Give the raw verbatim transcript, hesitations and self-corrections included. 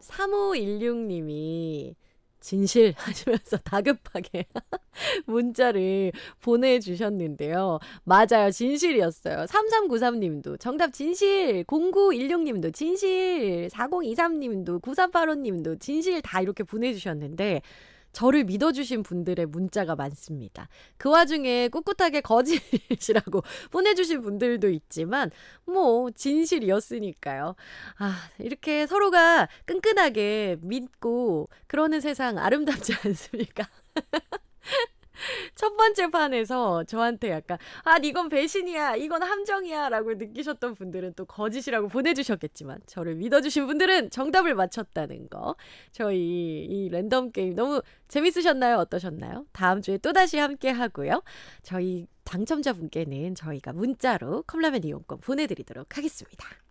삼오일육 님이 진실 하시면서 다급하게 문자를 보내주셨는데요. 맞아요. 진실이었어요. 삼삼구삼 님도 정답 진실, 공구일육 님도 진실, 사공이삼 님도 구삼팔오 님도 진실 다 이렇게 보내주셨는데 저를 믿어주신 분들의 문자가 많습니다. 그 와중에 꿋꿋하게 거짓이라고 보내주신 분들도 있지만 뭐 진실이었으니까요. 아, 이렇게 서로가 끈끈하게 믿고 그러는 세상 아름답지 않습니까? 첫 번째 판에서 저한테 약간 아 이건 배신이야 이건 함정이야 라고 느끼셨던 분들은 또 거짓이라고 보내주셨겠지만 저를 믿어주신 분들은 정답을 맞췄다는 거. 저희 이 랜덤 게임 너무 재밌으셨나요? 어떠셨나요? 다음 주에 또다시 함께 하고요. 저희 당첨자분께는 저희가 문자로 컵라면 이용권 보내드리도록 하겠습니다.